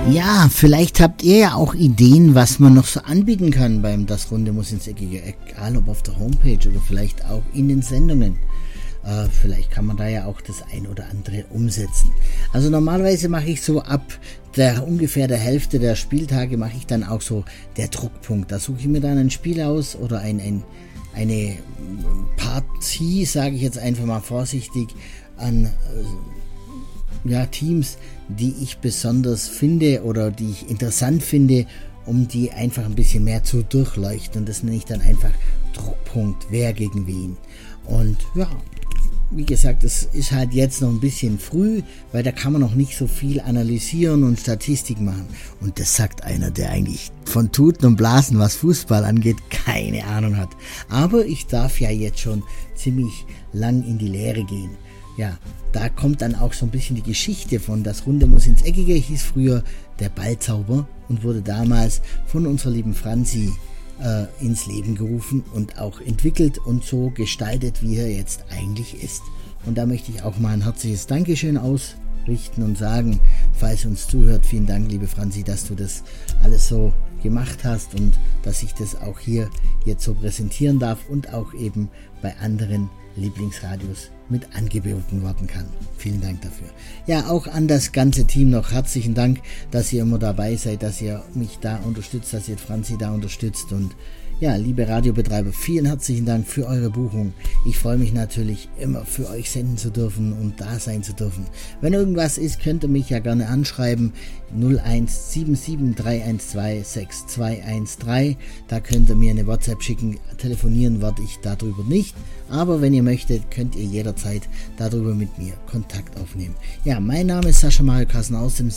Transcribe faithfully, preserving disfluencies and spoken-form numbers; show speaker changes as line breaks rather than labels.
Ja, vielleicht habt ihr ja auch Ideen, was man noch so anbieten kann beim Das Runde muss ins Eckige, egal ob auf der Homepage oder vielleicht auch in den Sendungen. Äh, vielleicht kann man da ja auch das ein oder andere umsetzen. Also normalerweise mache ich so ab der ungefähr der Hälfte der Spieltage mache ich dann auch so der Druckpunkt. Da suche ich mir dann ein Spiel aus oder ein, ein, eine Partie, sage ich jetzt einfach mal vorsichtig, an äh, ja, Teams, die ich besonders finde oder die ich interessant finde, um die einfach ein bisschen mehr zu durchleuchten. Und das nenne ich dann einfach Druckpunkt, wer gegen wen. Und ja, wie gesagt, es ist halt jetzt noch ein bisschen früh, weil da kann man noch nicht so viel analysieren und Statistik machen. Und das sagt einer, der eigentlich von Tuten und Blasen, was Fußball angeht, keine Ahnung hat. Aber ich darf ja jetzt schon ziemlich lang in die Lehre gehen. Ja, da kommt dann auch so ein bisschen die Geschichte von Das Runde muss ins Eckige, hieß früher der Ballzauber und wurde damals von unserer lieben Franzi äh, ins Leben gerufen und auch entwickelt und so gestaltet, wie er jetzt eigentlich ist. Und da möchte ich auch mal ein herzliches Dankeschön ausrichten und sagen, falls ihr uns zuhört, vielen Dank, liebe Franzi, dass du das alles so gemacht hast und dass ich das auch hier jetzt so präsentieren darf und auch eben bei anderen Lieblingsradios mit angeboten werden kann. Vielen Dank dafür. Ja, auch an das ganze Team noch herzlichen Dank, dass ihr immer dabei seid, dass ihr mich da unterstützt, dass ihr Franzi da unterstützt und ja, liebe Radiobetreiber, vielen herzlichen Dank für eure Buchung. Ich freue mich natürlich immer für euch senden zu dürfen und da sein zu dürfen. Wenn irgendwas ist, könnt ihr mich ja gerne anschreiben. null eins sieben sieben drei eins zwei sechs zwei eins drei. Da könnt ihr mir eine WhatsApp schicken. Telefonieren werde ich darüber nicht. Aber wenn ihr möchtet, könnt ihr jederzeit darüber mit mir Kontakt aufnehmen. Ja, mein Name ist Sascha Mario Kassen aus dem